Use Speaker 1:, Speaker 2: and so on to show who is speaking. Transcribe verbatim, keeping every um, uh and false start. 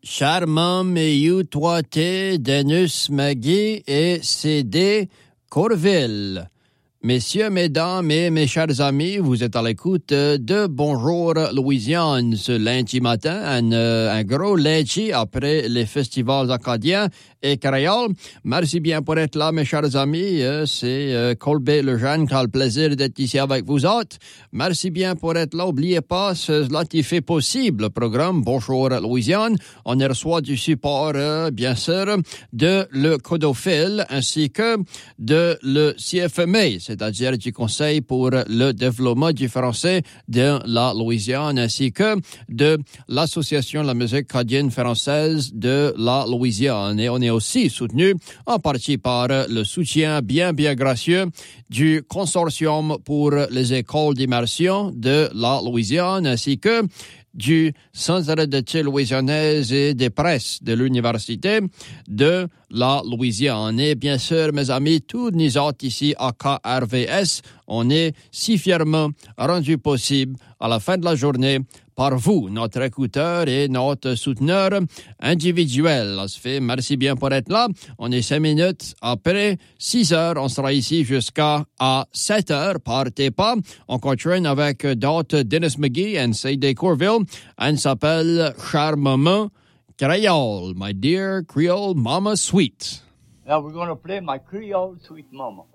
Speaker 1: Charmant Meillou Toité, Denus Magui et C D Corville. Messieurs, mesdames et mes chers amis, vous êtes à l'écoute de Bonjour Louisiane ce lundi matin, un, un gros lundi après les festivals acadiens et créoles. Merci bien pour être là, mes chers amis. C'est Colbert Lejeune qui a le plaisir d'être ici avec vous autres. Merci bien pour être là. N'oubliez pas, cela qui fait possible le programme Bonjour Louisiane. On y reçoit du support, bien sûr, de le Codophile ainsi que de le C F M A, c'est-à-dire du Conseil pour le développement du français de la Louisiane, ainsi que de l'Association de la musique acadienne française de la Louisiane. Et on est aussi soutenu en partie par le soutien bien, bien gracieux du Consortium pour les écoles d'immersion de la Louisiane, ainsi que du Centre d'études louisianaises et des presses de l'Université de la Louisiane. Et bien sûr, mes amis, tous nous autres ici à K R V S, on est si fièrement rendu possible à la fin de la journée par vous, notre écouteur et notre souteneur individuel. Ça se fait, merci bien pour être là. On est cinq minutes après six heures. On sera ici jusqu'à à sept heures. Partez pas. On continue avec d'autres Dennis McGee et C D Corville. Elle s'appelle Charmement Creole. My dear Creole Mama Sweet.
Speaker 2: Now we're going to play My Creole Sweet Mama.